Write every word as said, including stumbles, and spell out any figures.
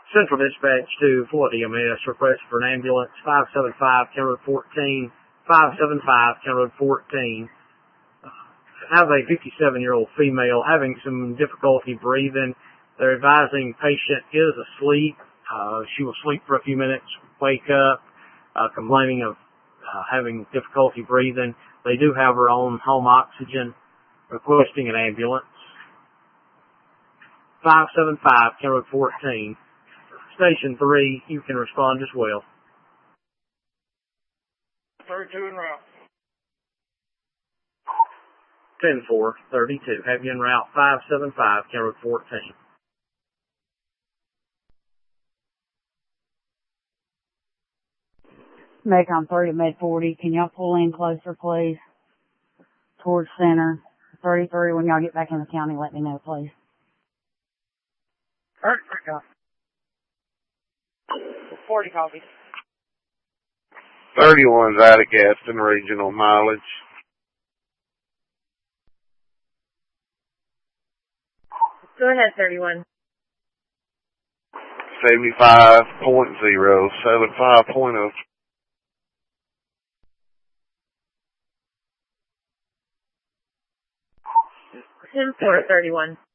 Central Dispatch to Florida E M S, request for an ambulance, five seven five, County Road fourteen, five seven five, County Road fourteen. Have a fifty-seven-year-old female having some difficulty breathing. They're advising patient is asleep. Uh, she will sleep for a few minutes, wake up, uh, complaining of uh, having difficulty breathing. They do have her own home oxygen, requesting an ambulance. five seven five, County Road fourteen. Station three, you can respond as well. thirty-two en route. ten four, thirty-two. Have you en route five seven five, County Road fourteen. Macon three to Med forty. Can y'all pull in closer, please? Towards center. thirty-three, when y'all get back in the county, let me know, please. Alright, got forty copies. thirty-one's out of Gaston regional mileage. Go ahead, thirty-one. seventy-five point zero, seventy-five point zero. ten four, thirty-one.